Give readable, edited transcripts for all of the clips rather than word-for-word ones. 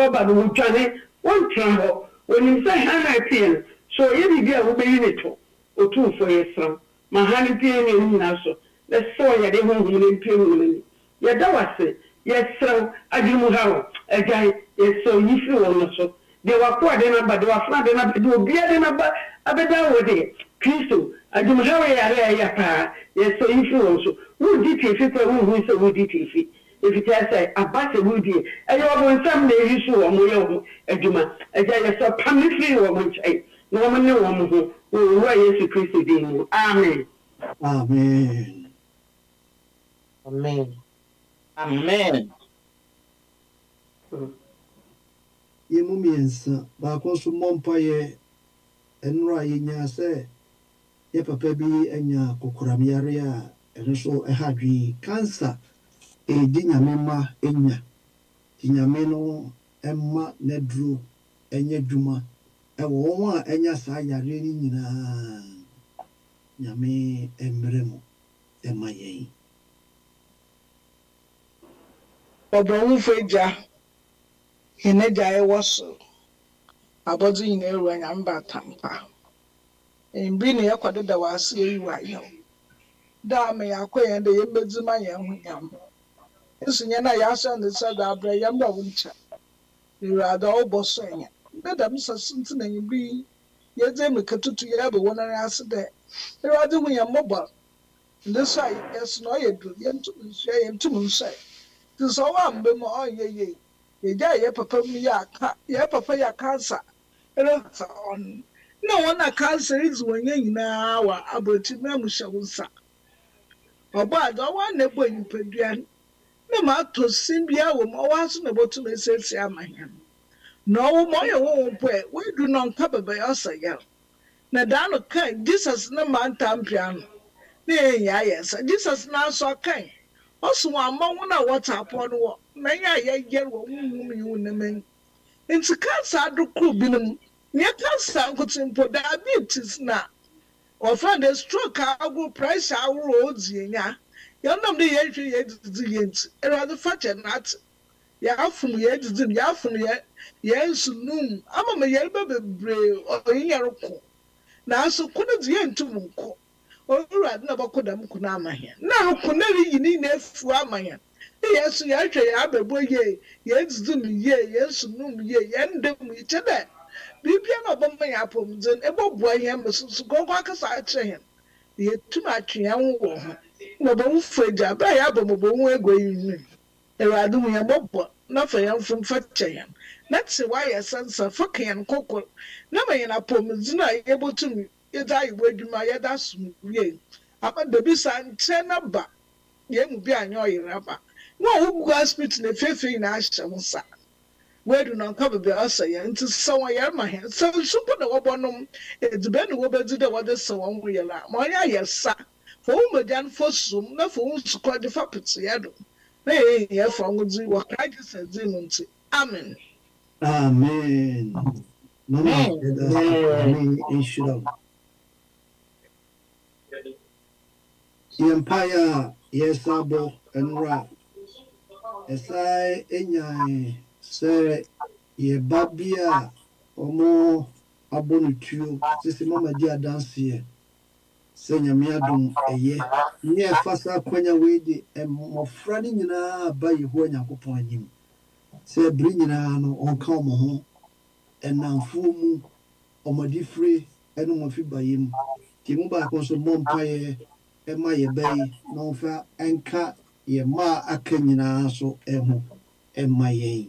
waba no mutwane wontra ho onim say hana pie so ye bibia wo beyi ne to otumfo yesram ma hana pie ne nyina so le so ye de ho hu ne pie hu ne ye da wase yesram adwumu hawo agyan yeso yifi wo no so de wakwa de na ba de wafra de na de obia de na ba abeda wo de Kristo adwumu hawo yare ya pa yeso yifi wo so wo di tifi kwa wo hu so wo di tifi if it has a abase wudi e yo bo nsam na yisu wo mo ye wo adwuma agya yeso pamifri wo mo nchai na wo ne wo mo ho wo Yesu Kristo din mu amen Amen. Amen. Amen. Yemu miensa ba ko so mompa ye enra yenya se ye papa bi anya kokoram yare a eno so ehadwi cancer di nyame ma enya di nyame no emma nedru enya dwuma ewo won a enya sa yare ni nyina nyame emremo emma yen Obawu feja hineja ewoso abodu yin eru anya mba tampa embi ne yakwado da wase yi wayo da me yakoye de yebedzuma ye hunyam esunya na yasa ne sada abra yamba wuncha irada oboso enya beda msasinti na yibi yeze mekatutu yabe wonare ase de irada hunyam moba ndesa yeso yedu yentum nsai so wa mbe mo oyeye eja ye papa mi ya ka ye papa ya cancer ere sa on no wona cancer is wonye nyina wa aboti na mushawunsa oba do wa na bo nipadua na ma to simbia wo mo wa so na botu na sesi amahia no wo mo ye wo po e we do no nka baba ya osaya na da no kan Jesus na man tampia no na ya yes Jesus na so kan also among na WhatsApp on what many a year won't you name. In the cancer do cool binum, near cancer could simple diabetes na. Or find a stroke, I will price our roads, ya. Young the entry yet the rather fat and not. Ya from yet the ya from yet, yes, noon. I'm a yellow brave or in your co. Now so couldn't the end to munko. Ora na bakodam kunama here na kunari yini na efu amanya yesu ya hwe ya abebo ye yezu mi ye yesu num ye yendem ichede bibia na obama ya pomzen eboboa ye mesusu gogo akasa ache he ye tuma atwe an wo ho na bo mfeja ba ya bo bo hu ego yin eradu mu ye bobo na fa ya mfum fache ya na tse wa ye sansa fakan kokko na ma ye na pomzen na ye botum yeda iwe dwuma yeda sum wie apa bebi san na ba ye mu bi anyo yiraba no wo go hospital na fefe na ahye mo sa we do not cover be asa ya nti so wa yer ma he so supo na wo bonom edube ne wo bedi de wo de so won wo yela ma ya yesa fo wo madan fo sum na fo wo sukwa de fa pete ya do na ye fa wo di wo ka ji se di mu nti amen amen mama amen inshallah Empire, yes, abo, and ra. As I enjoy, say, ye babia, or more abonutu, Sissy Mama dear dance here. Senya miadum, a ye, near faster quenya wady, and more friendly by you when you upon him. Say, bringing an on come home, and now full moon, or my different, and no more fit by him. Timuba also mompire. Emma ye bay, no fa enka ye ma aka nyinaa so eho emma ye.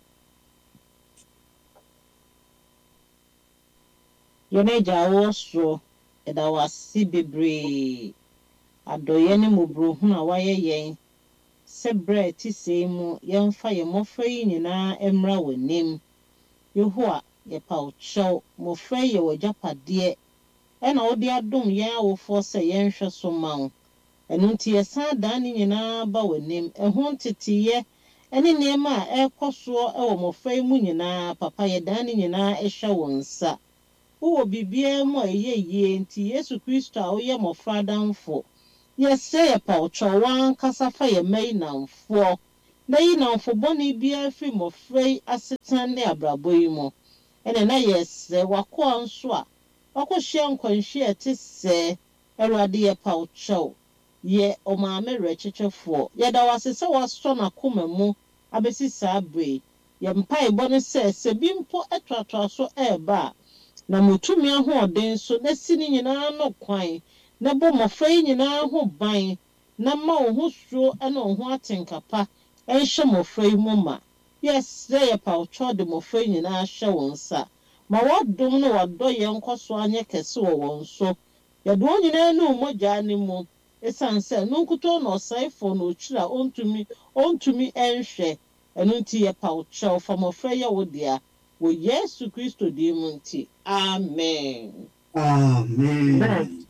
Yene jawo so eda wasi bebre adoye ne mobro hu na waye yen se bre ti se mu yemfa ye mofra yi nyinaa emra wanim yehoa ye paucho mofra ye wajapade ena odi adom yen awofo se yenhwe so mawo enu nti yesan dan ni nyinaa ba wanim ehun tetiye ene nema ekoso ewo mofra yi mu nyinaa papa ye dan ni nyinaa ehwe wonsa wo bibia mu ayeye nti Yesu Kristo a woye mofra danfo yese ye paucho wan kasa fa ye mai namfo na yi na mfobɔne biara firi mmɔfra yi asetena ne abrabɔ yi mu ɛna na yɛsrɛ wakoa nso a wakɔhyia nkwanhyia a ɛte sɛ Awurade yɛ pawkyɛw yɛ ɔmaame werɛkyekyefoɔ yɛda wase sɛ wasɔ n'akoma mu abɛsi saa bere yɛ mpaebɔ ne sɛ bi mpo ɛtoatoa so ɛɛba a na motumi ahoɔden so na si ne nyinaa no kwan na bɔ mmɔfra yi nyinaa ho ban na ma wo ho suro ne wo ho atenkapa ɛnhyɛ mmɔfra yi mu ma yɛsrɛ yɛ pawkyɛw de mmɔfra yi nyinaa hyɛ wo nsa ma wɔdom no wɔdɔ yɛn nkɔ so anyɛ kɛse wɔ wɔn so yɛde wɔn nyinaa ne mmɔgyaa ne mu ɛsiane sɛ no nkutoo na ɔsɛefoɔ na ɔkyiri a ɔntumi ɛnhwɛ ɛno nti yɛ pawkyɛw fa mmɔfra yɛ wo dea wɔ Yesu Kristo din mu nti amen. Amen.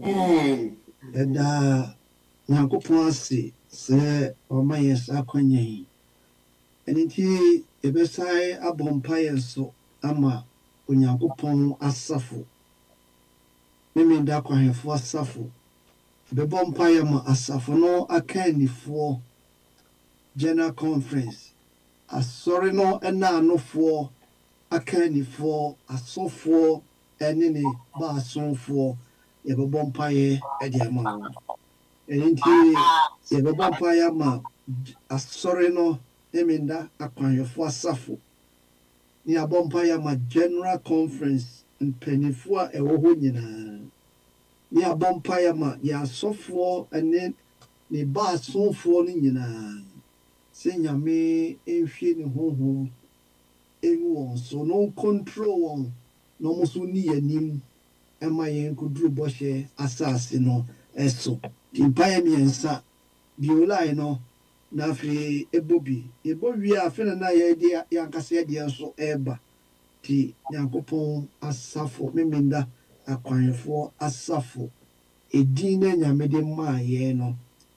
Ɛda Nyankopɔn ase sɛ ɔma yɛn saa akwanya yi. Ɛno nti yɛbɛsae abɔ mpaeɛ nso ama Onyankopɔn asafo. Memenda akwanhwɛfoɔ asafo. Yɛbɛbɔ mpaeɛ ma asafo no akannifoɔ General Conference. Asɔre no ɛna anofoɔ akannifoɔ asɔfoɔ ɛne ne baasomfoɔ yɛbɛbɔ mpaeɛ ɛde ama wɔn. Ɛno nti yɛbɛbɔ mpaeɛ ama asɔre no Memenda akwanhwɛfoɔ asafo. Ne yɛabɔ mpaeɛ ama General Conference mpanimfoɔ a ɛwɔ hɔ nyinaa. Ne yɛabɔ mpaeɛ ama yɛasɔfoɔ ɛne ne baasomfoɔ no nyinaa. Sɛ Nyame nhwie ne honhom ɛngu wɔn so na ɔnkontrol wɔn na ɔmo nso ni yɛnim ɛma yɛn nkɔduru bɔhyɛ asase no ɛso. Nti mpaeɛ mmiɛnsa biolae no na afei ɛbɔ bi. Yɛbɔ wie a afei na yɛde yɛankasa yɛdeɛ nso ɛreba. Nti Nyankopɔn asafo Memenda akwanhwɛfoɔ asafo ɛdin na Nyame de maa yɛn no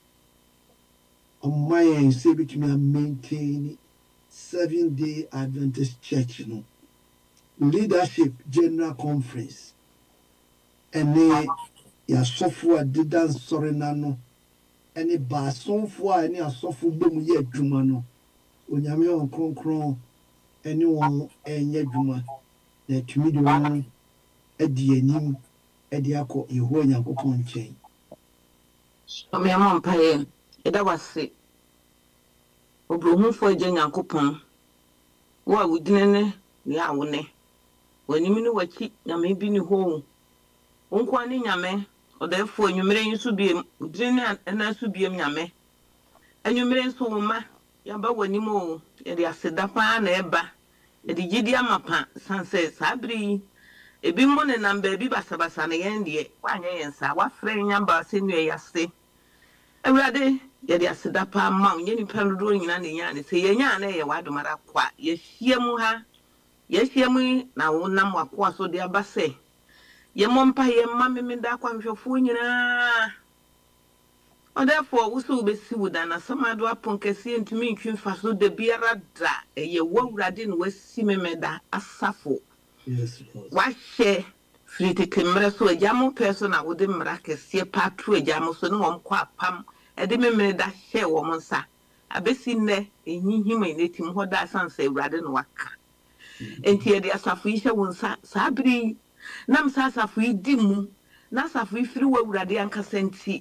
ɔmma yɛn sɛ yɛbɛtumi maintain 7-day Adventist Church no Leadership General Conference ɛne yɛasɔfoɔ a deda nsɔre n'ano ɛne baasomfoɔ a ɛne asɔfo bɔ mu yɛ adwuma no Onyame wɔn kronkron ɛne wɔn ɛnyɛ adwuma na atumi de wɔn adi anim ɛde akɔ Yehowa Nyankopɔn nkyɛn. Ɔmeɛma mpaeɛ ɛda wase obrohumfoɔ agya Nyankopɔn wo a wodine ne ne a wo ne w'anim ne w'akyi Nyame bi ne hɔ wo nkoa ne Nyame ɔdaefoɔ anwummere yi nso biem wodine ne ɛna so biem Nyame anwummere nso wo ma yɛaba w'anim o yɛde aseda paa na ɛba yɛde gyidi ama pa sansɛ saa bere yi ebi mo ne nam baabi basabasa ne yɛn deɛ woanyɛ yɛn saa wafrɛ nyamba sɛ nnua yɛase Awurade yɛde aseda paa ma wo nyɛ nipa dodoɔ nyina ne nya ne sɛ yɛnya na ɛyɛ w'adomara kwa yɛhyia mu ha yɛhyia mu na wo nam wakoa so de aba sɛ yɛmmɔ mpa yɛmma Memenda akwanhwɛfoɔ nyinaa ɔdɛfoɔ wo sɛ wobɛsi wo da na sɛmado apon kɛseɛ ntumi ntwi mfa so da biara da ɛyɛ w'Awurade na wasi Memenda asafo wahyɛ firi tete mmerɛ so agya mo pɛ so na wode mmara kɛseɛ pa to agya mo so ne wɔn kɔ apam ɛde Memenda hyɛ wɔn nsa abɛsi nnɛ ɛnyinhim a ɛnɛtim hɔ da asan sɛ Awurade na waka enti yɛde asafo yi hyɛ wo nsa saa bere yi nam sɛ asafo yi di mu na asafo yi firi w'Awurade ankasa nti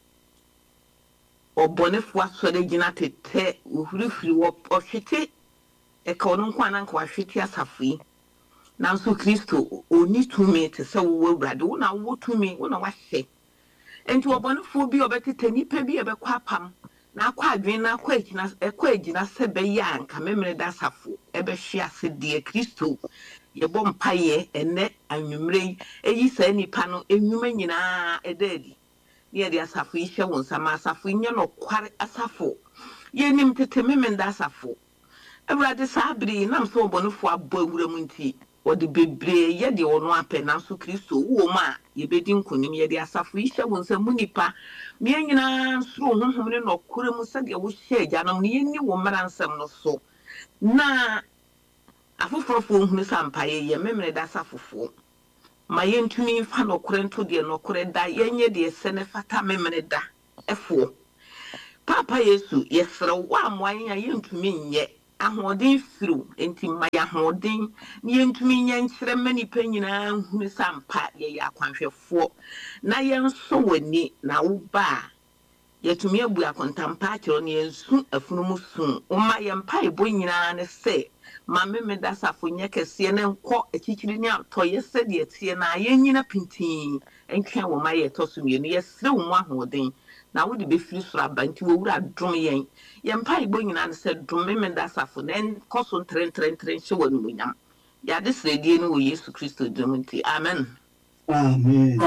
ɔbɔnefoɔ asɔre gyina tetɛ ohurifiri ɔhwete ɛka ɔno nko ananka wahwete asafo yi nanso Kristo oni tumi te sɛ wo Awurade wo na wo tumi wo na wahyɛ enti ɔbɔnefoɔ bi ɔbɛtete nipa bi ɛbɛkɔ apam na akɔ adwen na akɔ agyina sɛ bɛyɛ anka Memenda asafo ɛbɛhwe ase deɛ Kristo yɛbɔ mpaeɛ ɛnɛ anwummere yi ɛyi saa nipa no enwuma nyinaa ɛda adi ne yɛde asafo yi hyɛ wo nsa ma asafo yi nyɛ nɔkware asafo yɛnim tete Memenda asafo Awurade saa bere yi nam sɛ ɔbɔnefoɔ abɔ awura mu nti wɔde bebree yɛde ɔno apɛ nanso Kristo wo mu a yɛbɛdi nkonim yɛde asafo yi hyɛ wo nsa mu nipa meɛ nyinaa nsoro honhom ne nɔkora mu sɛdeɛ wohyɛ agyanom ne yɛnni wo mmara nsɛm no so na afoforofoɔ nhunu sɛ mpaeɛ yɛ Memenda asafofoɔ ma yɛntumi mfa nɔkora nto deɛ nɔkora da yɛnyɛ deɛ sɛ ne fata Memenda ɛfoɔ Papa Yesu, yɛsrɛ wo a mmoa a yɛntumi nyɛ ahoɔden firiw enti ma yɛ ahoɔden na yɛntumi nyɛ nkyerɛ mma nnipa nyinaa nhunu sɛ ampa yɛyɛ akwanhwɛfoɔ na yɛnsɔ w'ani na woba a yɛtumi abu akontampa akyerɛ no yɛnsu afunumu sum woma yɛn mpaebɔ nyinaa ne sɛ ma me dasafo nyɛ kɛseɛ ne nkɔ akyirikyiri ne atɔyɛ sɛdeɛ teɛ na yɛnyina pintii ntwɛn wɔ ma yɛtɔ so mmienu yɛsrɛ wo mu ahoɔden na wode bɛfiri soro aba nti wɔwura dom yɛn mpaebɔ nyinaa ne sɛ dome me dasafo na ɛnkɔ so ntrɛntrɛntrɛ nhyɛ wɔ animuonyam yɛade srɛdie no wɔ yesu kristo dom nti amen. Amen.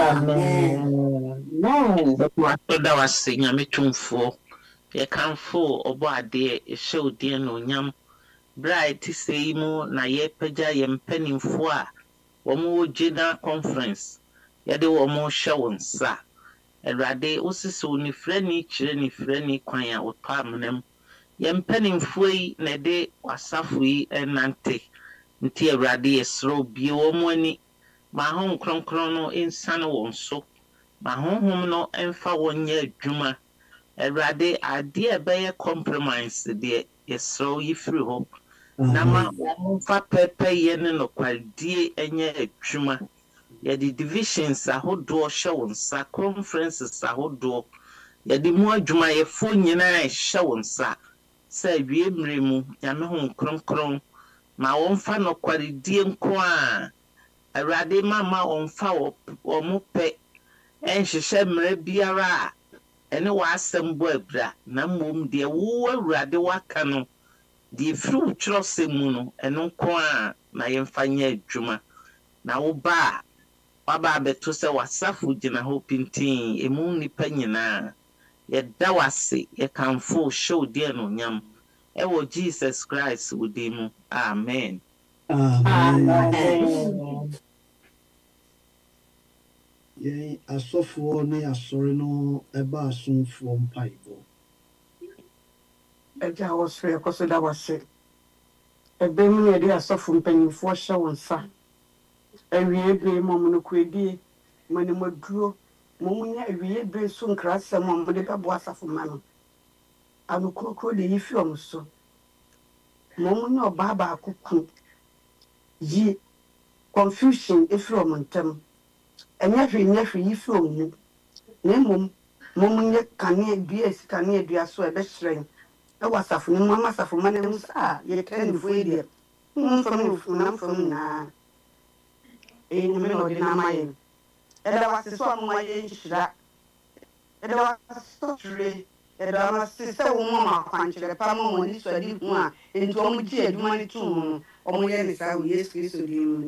Watɔda wase nyame tumfoɔ yɛkamfo ɔbɔ adeɛ ɛhyɛ odiɛ no onyam berɛ a ɛte sɛ yi mu na yɛpagya yɛn mpanimfoɔ a wɔn wɔ general conference yɛde wɔn hyɛ wo nsa Awurade wosisi wo nifrani kyerɛ nifrani kwan a wɔtɔ amena mu yɛn mpanimfoɔ yi na ɛde wasafo yi ɛnante nti Awurade yɛsrɛ bie wɔn ani ma ho nkronkron no nsane wɔn so ma honhom no ɛmfa wɔn nyɛ adwuma Awurade adeɛ ɛbɛyɛ compromise deɛ yɛsrɛ yi firi hɔ na ma wɔn mfa pɛpɛyɛ ne nokwaredie ɛnyɛ adwuma yɛde divisions ahodoɔ hyɛ wo nsa conferences ahodoɔ yɛde mu adwumayɛfoɔ nyinaa hyɛ wo nsa sɛ awie mmerɛ mu nyame ho nkronkron ma wɔmfa nokwaredie nko a Awurade mama wɔmfa wɔn pɛ ɛnhyehyɛ mmerɛ biara a ɛne w'asɛm bɔ abira na mmom deɛ wo Awurade waka no deɛ firi wo kyerɛsɛm mu no ɛno nko a na yɛmfa nyɛ adwuma na woba a waba abɛto sɛ wasafo gyina hɔ pintin emu nipa nyinaa yɛda wase yɛkamfo hyɛ odiɛ no nyam ɛwɔ Jesus Christ wo din mu amen. Yɛn asɔfoɔ ne asɔre no ɛba asomfoɔ mpaebɔ. Agya wɔ soro yɛkɔ so da wase ɛbɛn mu na yɛde asɔfo mpanyinfoɔ hyɛ wɔn nsa awie bere mu ɔmo no kuredie mo ne mo duro mo mu nya awie bere so nkrasɛm a mo de bɛboa asafo ma no anokorokoro de yi fi ɔmo so mo mu nya ɔbaa baako ku yi confusion efiri ɔmo ntam ɛnyɛ hwee yi fi ɔmo mu na mmom mo mu nya kanea dua esi kanea dua so ɛbɛhyerɛn ɛwɔ asafo no mu ama asafo ma no mu saa yɛka nifo yi deɛ mfam nyinaa nyame na ɔde n'ama yɛn ɛda wase so ama yɛn nhyira ɛda wase so twere ɛda wase sɛ wo ma akwankyerɛ pa ma wɔn ani so adi hu a nti ɔmo gye adwuma no to mu no ɔmo yɛ ne saa wɔ yesu kristo din mu.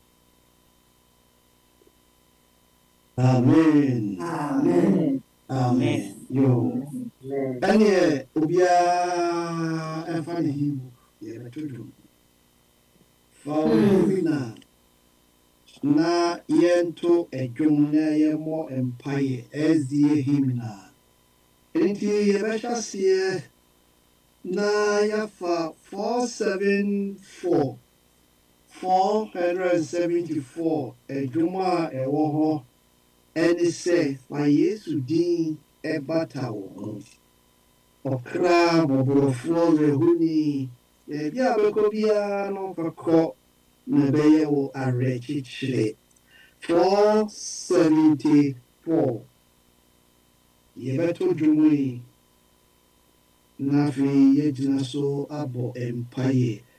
Amen. Amen. Amen. Yo. Ɛneɛ obiara ɛmfa ne himu yɛbɛto dwom fa wo himina na yɛnto adwom na yɛmmɔ mpaeɛ ɛzie himina enti yɛbɛhyɛ aseɛ na yɛafa 474 adwom a ɛwɔ hɔ ɛne sɛ fa Yesu din ɛbata wo ho ɔkra bɔborɔfoɔ werɛhoni baabi a bɛkɔ biara no fakɔ na ɛbɛyɛ wo awerɛkyekyerɛ 474 yɛbɛto dwom yi na afei yɛgyina so abɔ mpaeɛ